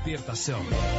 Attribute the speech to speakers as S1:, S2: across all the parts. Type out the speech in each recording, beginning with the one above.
S1: libertação.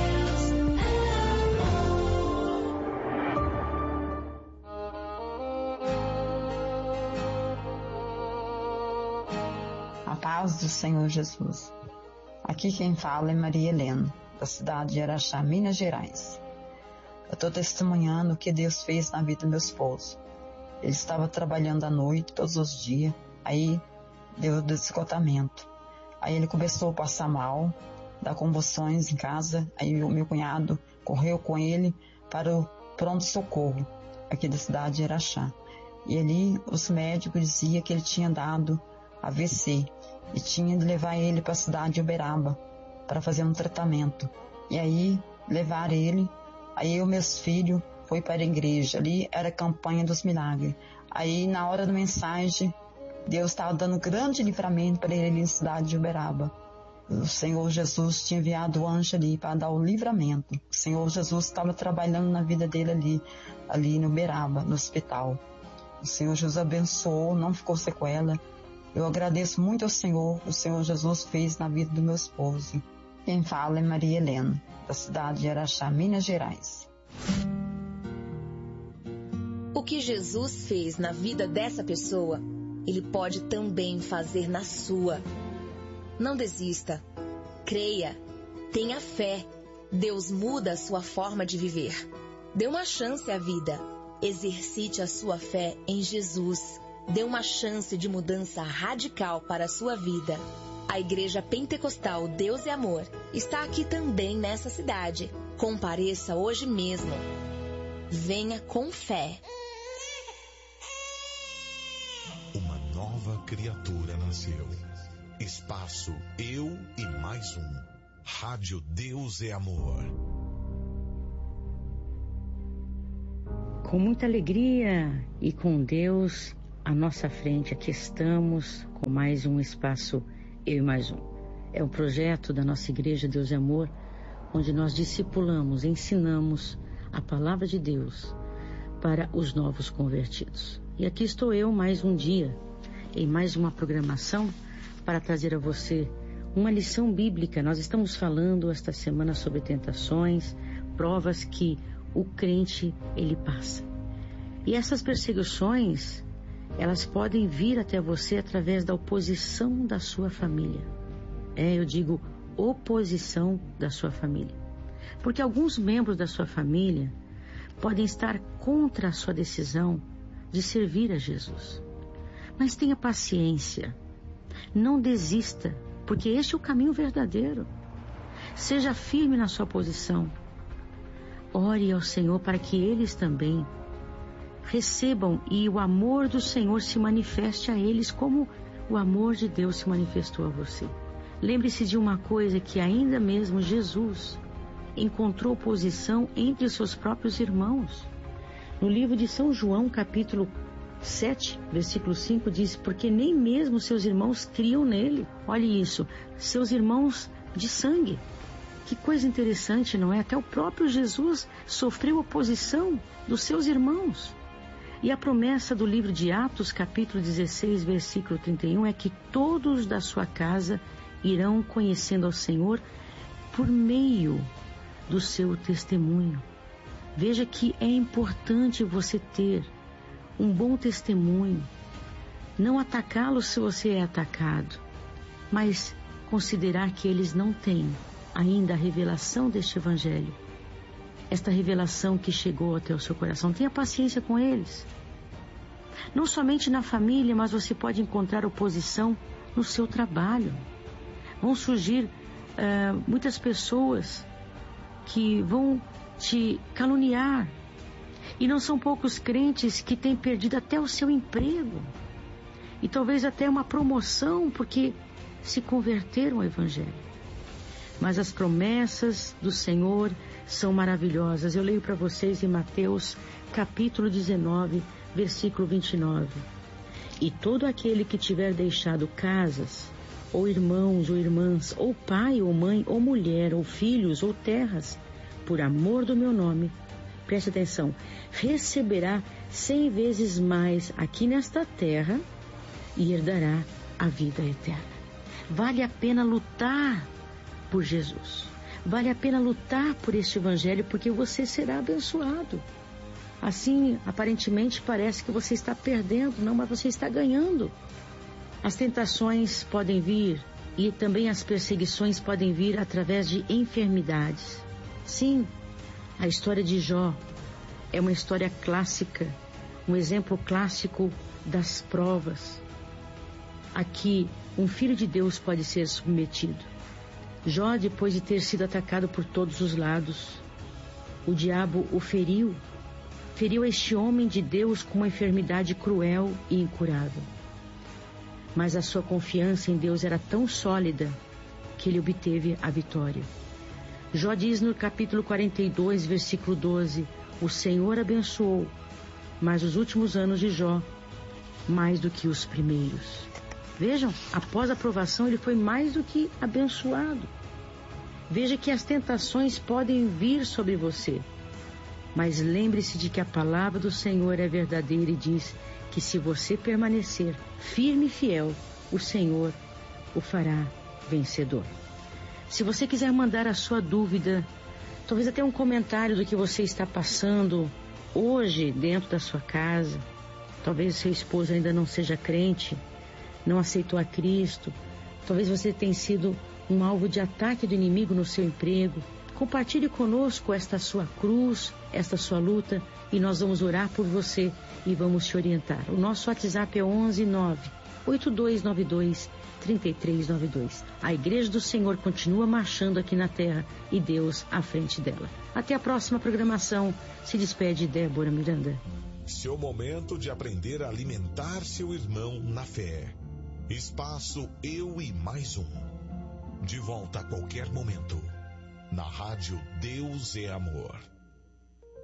S2: A paz do Senhor Jesus. Aqui quem fala é Maria Helena, da cidade de Araxá, Minas Gerais. Eu estou testemunhando o que Deus fez na vida do meu esposo. Ele estava trabalhando à noite, todos os dias, aí deu desesgotamento. Aí ele começou a passar mal, dar convulsões em casa, aí o meu cunhado correu com ele para o pronto-socorro, aqui da cidade de Araxá. E ali os médicos diziam que ele tinha dado AVC e tinha de levar ele para a cidade de Uberaba para fazer um tratamento. E aí levar ele, aí os meus filhos foi para a igreja, ali era a campanha dos milagres. Aí na hora da mensagem, Deus estava dando grande livramento para ele na cidade de Uberaba. O Senhor Jesus tinha enviado o anjo ali para dar o livramento. O Senhor Jesus estava trabalhando na vida dele ali no Uberaba, no hospital. O Senhor Jesus abençoou, não ficou sequela. Eu agradeço muito ao Senhor, o Senhor Jesus fez na vida do meu esposo. Quem fala é Maria Helena, da cidade de Araxá, Minas Gerais.
S3: O que Jesus fez na vida dessa pessoa, Ele pode também fazer na sua. Não desista. Creia. Tenha fé. Deus muda a sua forma de viver. Dê uma chance à vida. Exercite a sua fé em Jesus. Dê uma chance de mudança radical para a sua vida. A Igreja Pentecostal Deus e Amor está aqui também nessa cidade. Compareça hoje mesmo. Venha com fé.
S4: Uma nova criatura nasceu. Espaço Eu e Mais Um. Rádio Deus é Amor.
S5: Com muita alegria e com Deus à nossa frente, aqui estamos com mais um Espaço Eu e Mais Um. É um projeto da nossa Igreja Deus é Amor, onde nós discipulamos, ensinamos a palavra de Deus para os novos convertidos. E aqui estou eu mais um dia, em mais uma programação, para trazer a você uma lição bíblica. Nós estamos falando esta semana sobre tentações, provas que o crente ele passa. E essas perseguições, elas podem vir até você através da oposição da sua família. Eu digo oposição da sua família. Porque alguns membros da sua família podem estar contra a sua decisão de servir a Jesus. Mas tenha paciência. Não desista, porque este é o caminho verdadeiro. Seja firme na sua posição. Ore ao Senhor para que eles também recebam e o amor do Senhor se manifeste a eles como o amor de Deus se manifestou a você. Lembre-se de uma coisa, que ainda mesmo Jesus encontrou oposição entre os seus próprios irmãos. No livro de São João, capítulo 7, versículo 5, diz: porque nem mesmo seus irmãos criam nele. Olhe isso, seus irmãos de sangue. Que coisa interessante, não é? Até o próprio Jesus sofreu oposição dos seus irmãos. E a promessa do livro de Atos, capítulo 16, versículo 31, é que todos da sua casa irão conhecendo ao Senhor por meio do seu testemunho. Veja que é importante você ter um bom testemunho, não atacá-los se você é atacado, mas considerar que eles não têm ainda a revelação deste Evangelho, esta revelação que chegou até o seu coração. Tenha paciência com eles. Não somente na família, mas você pode encontrar oposição no seu trabalho. Vão surgir muitas pessoas que vão te caluniar. E não são poucos crentes que têm perdido até o seu emprego. E talvez até uma promoção, porque se converteram ao Evangelho. Mas as promessas do Senhor são maravilhosas. Eu leio para vocês em Mateus, capítulo 19, versículo 29. E todo aquele que tiver deixado casas, ou irmãos, ou irmãs, ou pai, ou mãe, ou mulher, ou filhos, ou terras, por amor do meu nome, preste atenção, receberá 100 vezes mais aqui nesta terra e herdará a vida eterna. Vale a pena lutar por Jesus. Vale a pena lutar por este evangelho, porque você será abençoado. Assim, aparentemente parece que você está perdendo, não, mas você está ganhando. As tentações podem vir e também as perseguições podem vir através de enfermidades. Sim, a história de Jó é uma história clássica, um exemplo clássico das provas a que um filho de Deus pode ser submetido. Jó, depois de ter sido atacado por todos os lados, o diabo o feriu este homem de Deus com uma enfermidade cruel e incurável. Mas a sua confiança em Deus era tão sólida que ele obteve a vitória. Jó diz no capítulo 42, versículo 12, o Senhor abençoou, mas os últimos anos de Jó, mais do que os primeiros. Vejam, após a aprovação ele foi mais do que abençoado. Veja que as tentações podem vir sobre você, mas lembre-se de que a palavra do Senhor é verdadeira e diz que se você permanecer firme e fiel, o Senhor o fará vencedor. Se você quiser mandar a sua dúvida, talvez até um comentário do que você está passando hoje dentro da sua casa, talvez seu esposo ainda não seja crente, não aceitou a Cristo, talvez você tenha sido um alvo de ataque do inimigo no seu emprego, compartilhe conosco esta sua cruz, esta sua luta, e nós vamos orar por você e vamos te orientar. O nosso WhatsApp é 11982923392. A Igreja do Senhor continua marchando aqui na terra e Deus à frente dela. Até a próxima programação. Se despede Débora Miranda.
S4: Seu momento de aprender a alimentar seu irmão na fé. Espaço Eu e Mais Um. De volta a qualquer momento. Na rádio Deus é Amor.